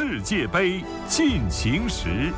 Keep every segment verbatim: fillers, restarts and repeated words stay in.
世界杯进行时。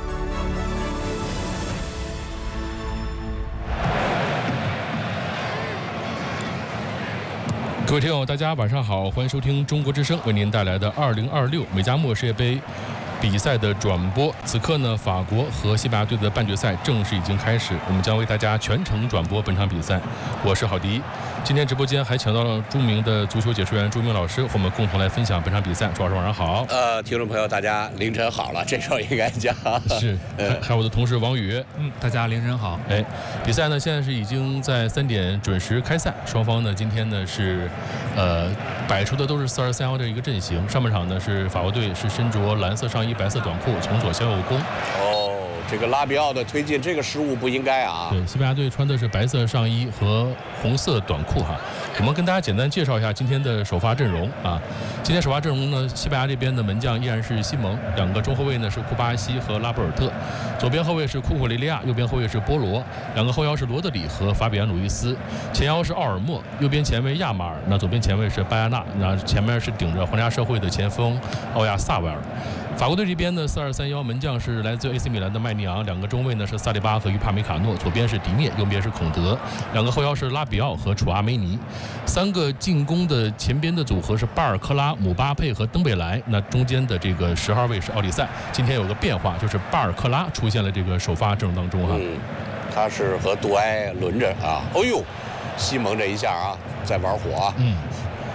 各位听友，大家晚上好，欢迎收听中国之声为您带来的二零二六美加墨世界杯比赛的转播。此刻呢，法国和西班牙队的半决赛正式已经开始，我们将为大家全程转播本场比赛。我是郝迪，今天直播间还请到了著名的足球解说员朱明老师，和我们共同来分享本场比赛。朱老师晚上好。 呃，听众朋友，大家凌晨好了，这时候应该讲是，呃，还有我的同事王宇， 嗯，大家凌晨好。 哎，比赛呢现在是已经在三点准时开赛，双方呢今天呢是，呃，摆出的都是四二三幺的一个阵型。上半场呢是法国队是身着蓝色上衣、白色短裤，从左向右攻。 哦，这个拉比奥的推进，这个失误不应该啊。 对，西班牙队穿的是白色上衣和红色短裤哈。我们跟大家简单介绍一下今天的首发阵容啊。今天首发阵容呢，西班牙这边的门将依然是西蒙，两个中后卫呢是库巴西和拉波尔特，左边后卫是库库雷利亚，右边后卫是波罗，两个后腰是罗德里和法比安·鲁伊斯，前腰是奥尔莫，右边前卫亚马尔，那左边前卫是拜亚纳，那前面是顶着皇家社会的前锋奥亚萨维尔。法国队这边的四二三幺门将是来自 A C 米兰的麦尼昂，两个中卫呢是萨利巴和于帕梅卡诺，左边是迪涅，右边是孔德，两个后腰是拉比奥和楚阿梅尼，三个进攻的前边的组合是巴尔克拉、姆巴佩和登贝莱，那中间的这个十号位是奥利塞。今天有个变化，就是巴尔克拉出现了这个首发阵容当中哈， 嗯，他是和杜埃轮着啊。哦呦，西蒙这一下啊，在玩火啊。 嗯。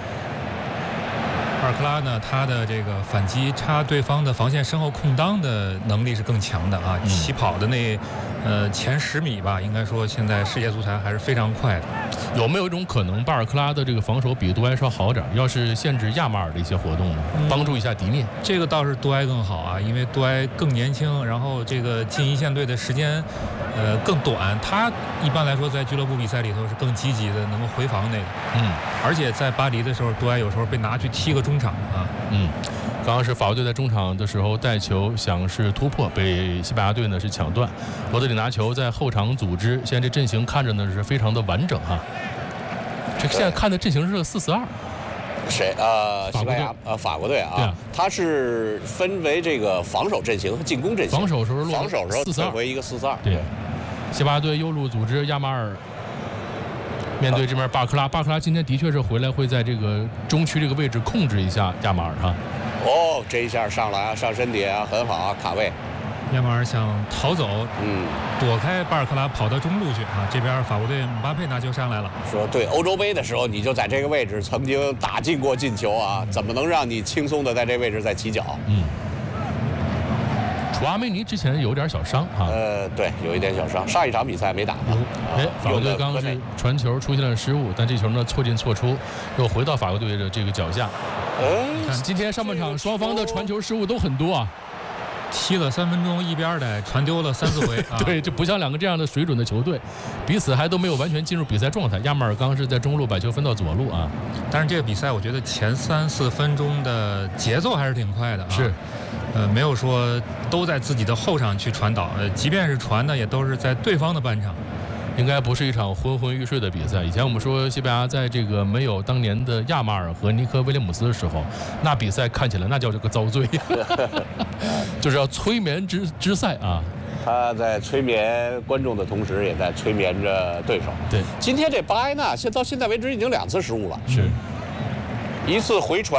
巴尔克拉呢，他的这个反击插对方的防线身后空当的能力是更强的啊。 嗯、 起跑的那呃前十米吧，应该说现在世界足坛还是非常快的。 有没有一种可能，巴尔克拉的这个防守比杜埃稍好点？要是限制亚马尔的一些活动呢，嗯、帮助一下迪涅， 这个倒是杜埃更好啊，因为杜埃更年轻，然后这个进一线队的时间呃更短，他一般来说在俱乐部比赛里头是更积极的，能够回防那个。 嗯， 而且在巴黎的时候，杜埃有时候被拿去踢个中场啊。 嗯，刚刚是法国队在中场的时候带球想是突破，被西班牙队呢是抢断。罗德里拿球在后场组织，现在这阵型看着呢是非常的完整哈。这现在看的阵型是四四二。 谁？呃，西班牙呃法国队啊， 对啊， 它是分为这个防守阵型和进攻阵型。 防守时候防守时候退回一个四四二。 对，西班牙队右路组织亚马尔。面对这边巴克拉，巴克拉今天的确是回来会在这个中区这个位置控制一下亚马尔哈。 哦，这一下上来啊，上身体啊，很好啊，卡位。 亚马尔想逃走， 嗯， 躲开巴尔克拉，跑到中路去啊。这边法国队姆巴佩拿球上来了， 说对，欧洲杯的时候你就在这个位置曾经打进过进球啊，怎么能让你轻松的在这位置再起脚？ 嗯。楚阿梅尼之前有点小伤啊， 呃，对，有一点小伤，上一场比赛没打嘛。 哎，法国队刚刚是传球出现了失误，但这球呢错进错出，又回到法国队的这个脚下。 嗯， 今天上半场双方的传球失误都很多啊， 踢了三分钟一边的，传丢了三四回。啊、 对，这不像两个这样的水准的球队，彼此还都没有完全进入比赛状态。亚马尔刚是在中路把球分到左路啊， 但是这个比赛我觉得前三四分钟的节奏还是挺快的啊。 是。 呃，没有说都在自己的后场去传导，呃，即便是传呢，也都是在对方的半场。 应该不是一场昏昏欲睡的比赛。以前我们说西班牙在这个没有当年的亚马尔和尼科威廉姆斯的时候，那比赛看起来那叫这个遭罪，就是要催眠之之赛啊。 他在催眠观众的同时，也在催眠着对手。 对， 今天这巴埃纳现到现在为止已经两次失误了， 是一次回传。